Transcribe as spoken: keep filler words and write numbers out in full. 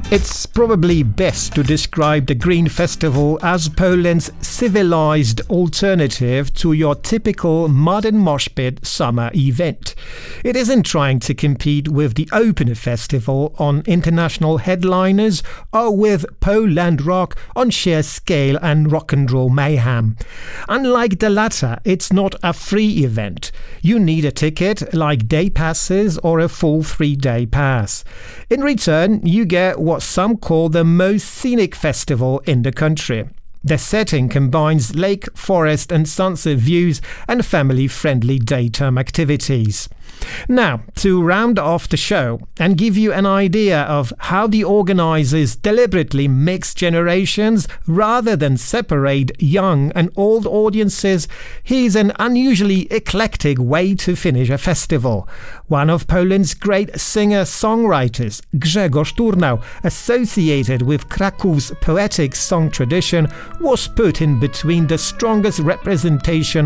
It's probably best to describe the Green Festival as Poland's civilized alternative to your typical modern mosh pit summer event. It isn't trying to compete with the Open Festival on international headliners or with Poland rock on sheer scale and rock and roll mayhem. Unlike the latter, it's not a free event. You need a ticket like day passes or a full three-day pass. In return, you get what some call the most scenic festival in the country. The setting combines lake, forest and sunset views and family-friendly daytime activities. Now, to round off the show and give you an idea of how the organizers deliberately mix generations rather than separate young and old audiences, here's an unusually eclectic way to finish a festival. One of Poland's great singer-songwriters, Grzegorz Turnał, associated with Krakow's poetic song tradition, was put in between the strongest representation